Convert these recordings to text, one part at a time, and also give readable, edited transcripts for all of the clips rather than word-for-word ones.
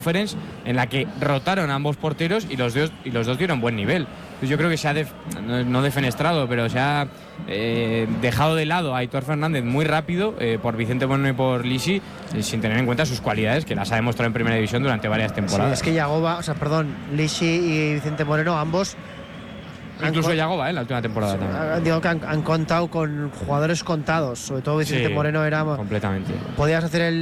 Conference en la que rotaron a ambos porteros y los dos dieron buen nivel. Entonces yo creo que se ha no defenestrado, pero se ha dejado de lado a Aitor Fernández muy rápido por Vicente Moreno y por Lisi, sin tener en cuenta sus cualidades, que las ha demostrado en Primera División durante varias temporadas. Sí, es que Lisi y Vicente Moreno, ambos, incluso Yagoba, en la última temporada también. Digo que han contado con jugadores contados, sobre todo Vicente Moreno era completamente. Podías hacer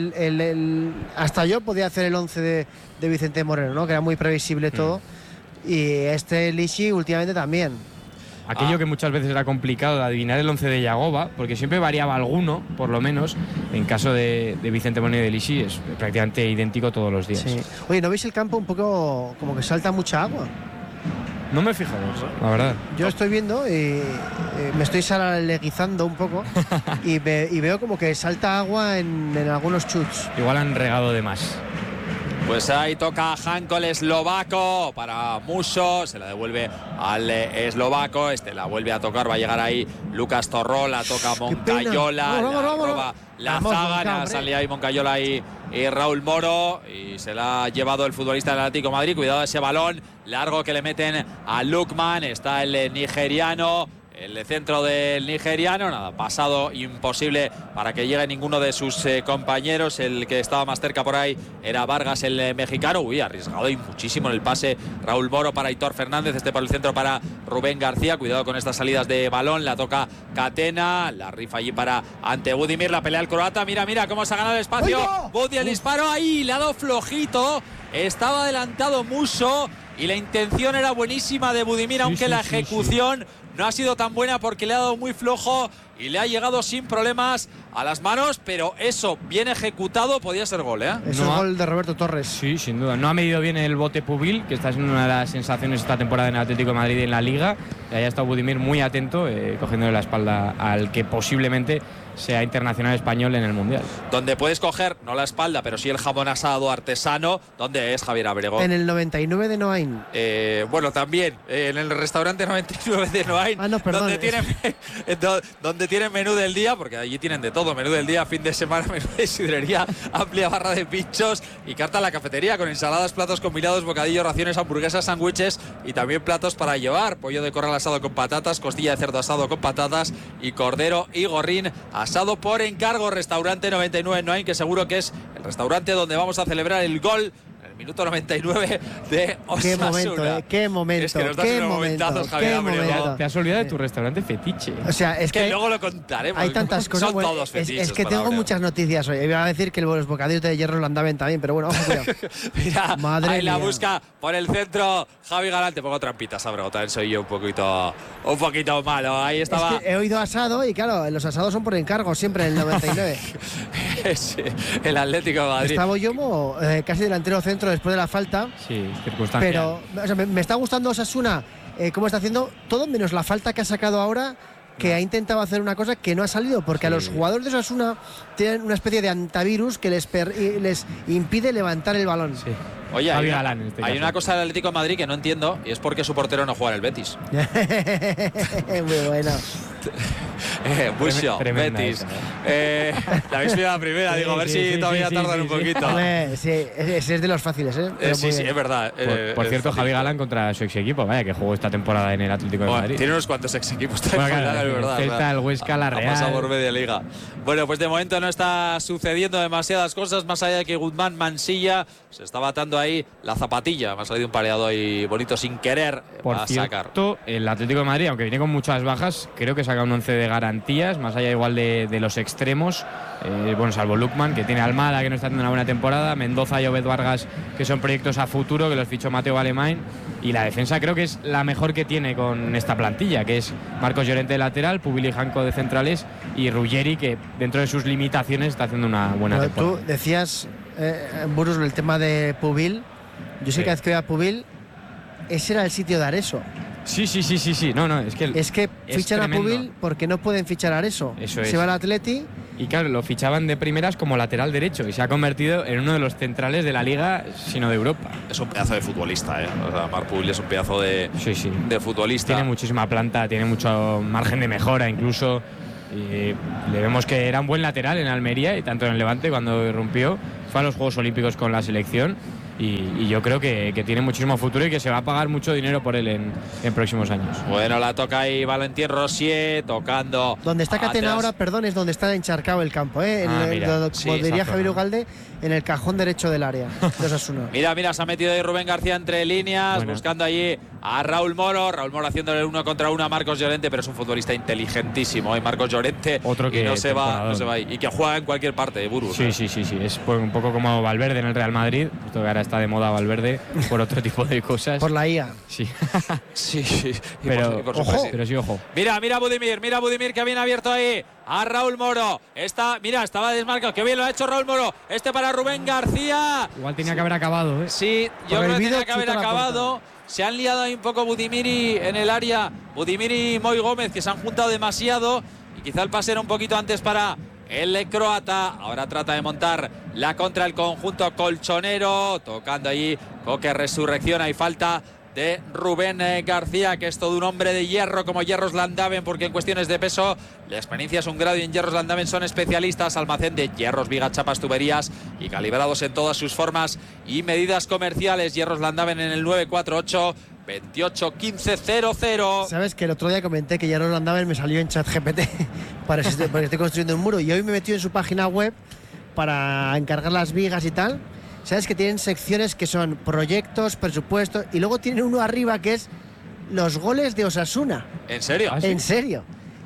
hasta yo podía hacer el 11 de Vicente Moreno, ¿no? Que era muy previsible todo. Y Lisi últimamente también. Aquello que muchas veces era complicado de adivinar el 11 de Yagoba, porque siempre variaba alguno, por lo menos. En caso de Vicente Moreno y de Lisi es prácticamente idéntico todos los días. Sí. Oye, ¿no veis el campo un poco como que salta mucha agua? No me he fijado, la verdad. Yo estoy viendo y me estoy salaguizando un poco y veo como que salta agua en algunos chuts. Igual han regado de más. Pues ahí toca Janko, el eslovaco, para Musso, se la devuelve al eslovaco, la vuelve a tocar, va a llegar ahí Lucas Torró, la toca Moncayola, roba la zaga, sale ahí Moncayola y Raúl Moro, y se la ha llevado el futbolista del Atlético de Madrid. Cuidado ese balón largo que le meten a Lukman, está el nigeriano. El centro del nigeriano, nada, pasado imposible para que llegue ninguno de sus compañeros. El que estaba más cerca por ahí era Vargas, el mexicano. Arriesgado y muchísimo en el pase Raúl Moro para Aitor Fernández, por el centro para Rubén García. Cuidado con estas salidas de balón, la toca Catena, la rifa allí para ante Budimir, la pelea el croata. Mira cómo se ha ganado el espacio. Budi, el disparo ahí, le ha dado flojito. Estaba adelantado Musso y la intención era buenísima de Budimir, aunque la ejecución no ha sido tan buena porque le ha dado muy flojo y le ha llegado sin problemas a las manos, pero eso, bien ejecutado, podía ser gol, ¿eh? Es gol de Roberto Torres. Sí, sin duda. No ha medido bien el bote Pubil, que está siendo una de las sensaciones esta temporada en el Atlético de Madrid y en la Liga. Y ahí ha estado Budimir muy atento, cogiéndole la espalda al que posiblemente sea internacional español en el Mundial. Donde puedes coger, no la espalda, pero sí el jamón asado artesano. ¿Dónde es, Javier Abrego? En el 99 de Noain. Bueno, también en el restaurante 99 de Noain. No, perdón. Donde tienen menú del día, porque allí tienen de todo: menú del día, fin de semana, menú de sidrería, amplia barra de pinchos y carta a la cafetería con ensaladas, platos combinados, bocadillos, raciones, hamburguesas, sándwiches y también platos para llevar: pollo de corral asado con patatas, costilla de cerdo asado con patatas y cordero y gorrín asado por encargo. Restaurante 99 en Noain, que seguro que es el restaurante donde vamos a celebrar el gol. Minuto 99 de Osasuna. Qué momento. Es que nos das unos momentazos, Javier Abrego. Te has olvidado de tu restaurante fetiche. O sea, es que luego lo contaremos. Hay tantas cosas. Son todos fetiches. Es que tengo muchas noticias hoy. Iba a decir que los bocadillos de hierro lo andaban también, pero bueno, ojo, cuidado. Mira, madre ahí mía. La busca por el centro Javi Galán. Te pongo trampitas, Abrego. También soy yo un poquito malo. Ahí estaba. Es que he oído asado y claro, los asados son por encargo siempre en el 99. Es el Atlético de Madrid. Estaba Yomo casi delantero centro después de la falta. Sí, circunstancial. Pero o sea, me está gustando Osasuna cómo está haciendo todo menos la falta que ha sacado ahora, que ha intentado hacer una cosa que no ha salido, porque a los jugadores de Osasuna tienen una especie de antivirus que les impide levantar el balón. Sí. Oye, hay una cosa del Atlético de Madrid que no entiendo, y es porque su portero no juega en el Betis. Muy bueno. Bucio, Betis. La habéis pillado la primera, digo, a ver si todavía tardan un poquito. Sí, ese es de los fáciles, ¿eh? Sí, es verdad. Por cierto, Javi Galán contra su ex equipo, vaya, que jugó esta temporada en el Atlético de Madrid. Tiene unos cuantos ex equipos también, es verdad. Celta, el Huesca, la Real. Ha pasado por media liga. Bueno, pues de momento no está sucediendo demasiadas cosas, más allá de que Guzmán Mansilla se estaba atando ahí la zapatilla. Me ha salido un pareado ahí bonito sin querer. Por cierto, el Atlético de Madrid, aunque viene con muchas bajas, creo que saca un 11 de garantías, más allá igual de los extremos. Bueno, salvo Lukman, que tiene Almada, que no está haciendo una buena temporada, Mendoza y Obed Vargas, que son proyectos a futuro, que los fichó Mateo Balemain, y la defensa creo que es la mejor que tiene con esta plantilla, que es Marcos Llorente de lateral, Pubil y Janko de centrales, y Ruggeri, que dentro de sus limitaciones está haciendo una buena temporada. Tú decías, Burus, el tema de Pubil. Yo sé que cada vez que veo a Pubil, ese era el sitio de Areso. Sí. No, es que fichan a Pubil porque no pueden fichar a Areso. Eso es. Se va al Atleti. Y claro, lo fichaban de primeras como lateral derecho y se ha convertido en uno de los centrales de la Liga, sino de Europa. Es un pedazo de futbolista, ¿eh? O sea, Marc Pubil es un pedazo de futbolista. Tiene muchísima planta, tiene mucho margen de mejora incluso. Y le vemos que era un buen lateral en Almería y tanto en el Levante cuando irrumpió. Fue a los Juegos Olímpicos con la selección. y yo creo que tiene muchísimo futuro y que se va a pagar mucho dinero por él en próximos años. Bueno, la toca ahí Valentín Rosier, tocando. Donde está Catena ahora, perdón, es donde está encharcado el campo, como diría Javier Ugalde, en el cajón derecho del área de Osasuna. Mira, se ha metido ahí Rubén García entre líneas, buscando allí a Raúl Moro haciéndole 1 contra 1 a Marcos Llorente, pero es un futbolista inteligentísimo, Marcos Llorente, otro que no se va ahí, y que juega en cualquier parte de Burgos. Sí, es un poco como Valverde en el Real Madrid, esto que ahora está de moda Valverde por otro tipo de cosas. Por la IA. Sí. sí. Pero sí, ojo. Mira Budimir que viene abierto ahí a Raúl Moro. Estaba desmarcado. Qué bien lo ha hecho Raúl Moro. Para Rubén García. Igual tenía que haber acabado, ¿eh? Sí, yo creo que tenía que haber acabado. Se han liado ahí un poco Budimir en el área. Budimir y Moi Gómez, que se han juntado demasiado. Y quizá el pase era un poquito antes para el croata. Ahora trata de montar la contra el conjunto colchonero. Tocando allí Coque Resurrección. Hay falta de Rubén García, que es todo un hombre de hierro como Hierros Landaven, porque en cuestiones de peso la experiencia es un grado y en Hierros Landaven son especialistas. Almacén de hierros, vigas, chapas, tuberías y calibrados en todas sus formas y medidas comerciales. Hierros Landaven en el 948 28 15 00. Sabes que el otro día comenté que Hierros Landaven me salió en ChatGPT porque estoy construyendo un muro, y hoy me he metido en su página web para encargar las vigas y tal. Sabes que tienen secciones que son proyectos, presupuestos, y luego tienen uno arriba que es los goles de Osasuna. ¿En serio? ¿Ah, sí? En serio.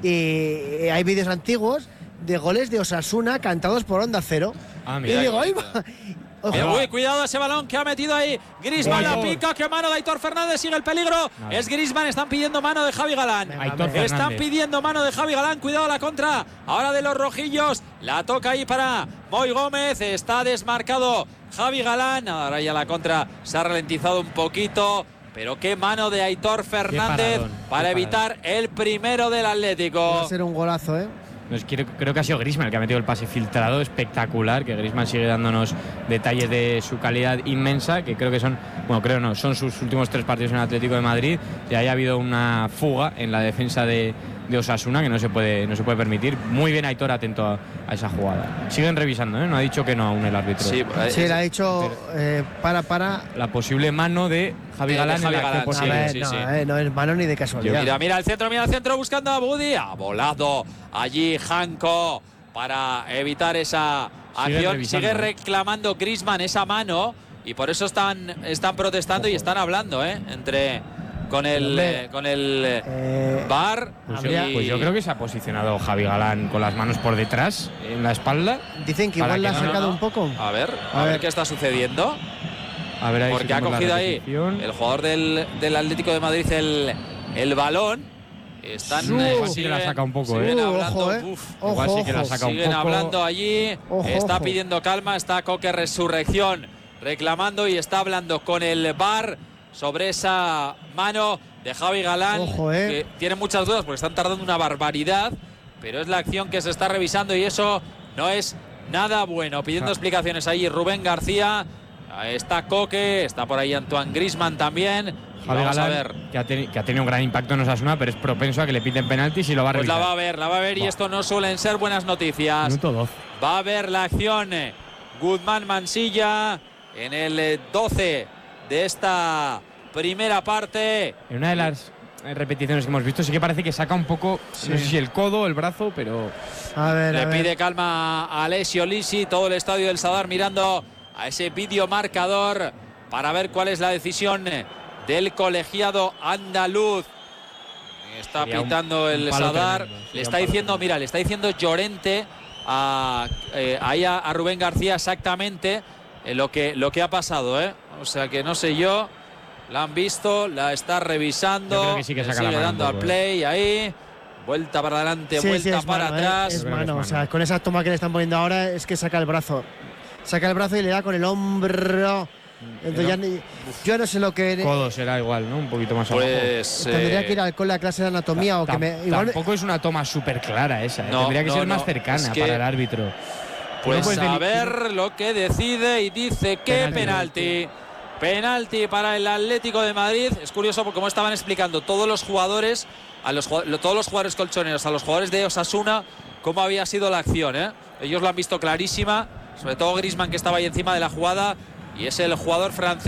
Y hay vídeos antiguos de goles de Osasuna cantados por Onda Cero. Mira, y digo, ¡ay, va! Uy, cuidado ese balón que ha metido ahí Griezmann, la pica, que mano de Aitor Fernández, sigue el peligro. Es Griezmann, están pidiendo mano de Javi Galán. Están pidiendo mano de Javi Galán, cuidado la contra. Ahora de los rojillos, la toca ahí para Moi Gómez, está desmarcado Javi Galán. Ahora ya la contra se ha ralentizado un poquito. Pero qué mano de Aitor Fernández para evitar el primero del Atlético. Va a ser un golazo, ¿eh? Creo que ha sido Griezmann el que ha metido el pase filtrado espectacular, que Griezmann sigue dándonos detalles de su calidad inmensa, que creo que son sus últimos 3 partidos en el Atlético de Madrid, y ahí ha habido una fuga en la defensa de Osasuna que no se puede permitir. Muy bien Aitor, atento a esa jugada. Siguen revisando, ¿eh? No ha dicho que no aún el árbitro. Sí, le ha dicho para la posible mano de Javi Galán. No es mano ni de casualidad. Mira el centro buscando a Budi. Ha volado allí Janko para evitar esa acción. Sigue reclamando Griezmann esa mano, y por eso están protestando y están hablando con el VAR. Pues yo creo que se ha posicionado Javi Galán con las manos por detrás en la espalda. Dicen que igual la ha sacado un poco. A ver qué está sucediendo. Porque ha cogido ahí el jugador del Atlético de Madrid el balón. Igual sí que la saca un poco, siguen hablando, igual sí que la saca un poco. Siguen hablando allí. Está pidiendo calma. Está Coque Resurrección reclamando y está hablando con el VAR sobre esa mano de Javi Galán, que tiene muchas dudas porque están tardando una barbaridad, pero es la acción que se está revisando y eso no es nada bueno. Pidiendo explicaciones ahí Rubén García, está Coque, está por ahí Antoine Griezmann también. Javi Galán, que ha tenido un gran impacto en Osasuna, pero es propenso a que le piten penaltis y lo va a revisar. Pues la va a ver y esto no suelen ser buenas noticias. Minuto 2. Va a ver la acción Guzmán Mansilla en el 12 de esta primera parte. En una de las repeticiones que hemos visto sí que parece que saca un poco, no sé si el codo, el brazo, pero le pide calma a Alessio Lisi. Todo el estadio del Sadar mirando a ese vídeo marcador para ver cuál es la decisión del colegiado andaluz. Está pitando el Sadar. Le está diciendo Llorente a Rubén García exactamente lo que ha pasado, ¿eh? O sea que no sé yo. La han visto, la está revisando. Yo creo que sí que saca sigue la mano dando al play ahí. Vuelta para adelante, vuelta para atrás. Es mano, o sea, con esa toma que le están poniendo ahora es que saca el brazo. Saca el brazo y le da con el hombro. Entonces yo no sé lo que. Codo será igual, ¿no? Un poquito más abajo. Tendría que ir con la clase de anatomía o que tampoco es una toma súper clara esa. Tendría que ser más cercana para el árbitro. Pues a ver lo que decide y dice que penalti. Penalti para el Atlético de Madrid. Es curioso porque como estaban explicando todos los jugadores, todos los jugadores colchoneros, a los jugadores de Osasuna, cómo había sido la acción, ¿eh? Ellos lo han visto clarísima, sobre todo Griezmann, que estaba ahí encima de la jugada. y es el jugador francés.